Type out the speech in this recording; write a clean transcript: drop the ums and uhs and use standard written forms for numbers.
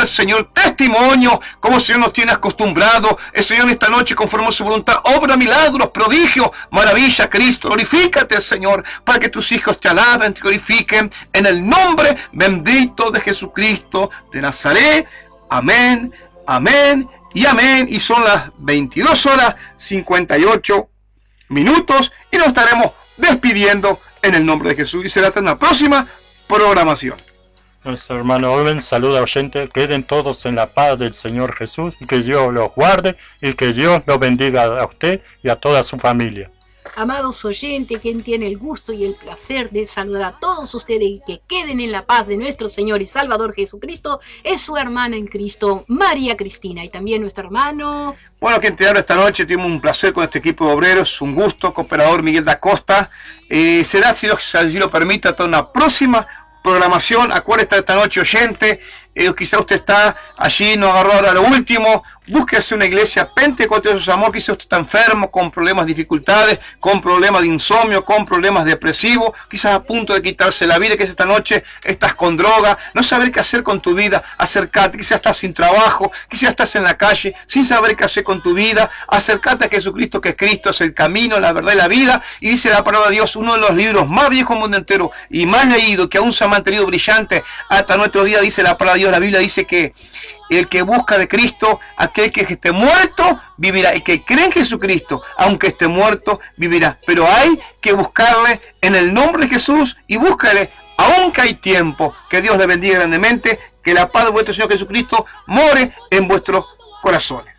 al Señor testimonio, como el Señor nos tiene acostumbrado. El Señor esta noche, conforme a su voluntad, obra milagros, prodigios, maravilla, Cristo. Glorifícate, Señor, para que tus hijos te alaben, te glorifiquen, en el nombre bendito de Jesucristo de Nazaret. Amén, amén y amén. Y son las 22:58 y nos estaremos despidiendo en el nombre de Jesús. Y será hasta una próxima programación. Nuestro hermano Owen saluda oyentes, queden todos en la paz del Señor Jesús, y que Dios los guarde y que Dios los bendiga a usted y a toda su familia. Amados oyentes, quien tiene el gusto y el placer de saludar a todos ustedes y que queden en la paz de nuestro Señor y Salvador Jesucristo, es su hermana en Cristo, María Cristina, y también nuestro hermano... Bueno, quien te habla esta noche, tuvimos un placer con este equipo de obreros, un gusto, cooperador Miguel da Costa. Será, si Dios lo permite, hasta una próxima programación. Acuérdate esta noche, oyente, quizá usted está allí, no agarró ahora lo último. Búsquese una iglesia pentecostés de su amor. Quizá usted está enfermo, con problemas, dificultades, con problemas de insomnio, con problemas depresivos, quizás a punto de quitarse la vida. Que esta noche estás con droga, no saber qué hacer con tu vida. Acércate, quizás estás sin trabajo, quizás estás en la calle sin saber qué hacer con tu vida. Acércate a Jesucristo, que Cristo es el camino, la verdad y la vida. Y dice la palabra de Dios, uno de los libros más viejos del mundo entero y más leído, que aún se ha mantenido brillante hasta nuestro día. Dice la palabra de Dios, la Biblia dice que el que busca de Cristo, aquel que esté muerto, vivirá. El que cree en Jesucristo, aunque esté muerto, vivirá. Pero hay que buscarle en el nombre de Jesús y búscale, aunque hay tiempo. Que Dios le bendiga grandemente. Que la paz de vuestro Señor Jesucristo more en vuestros corazones.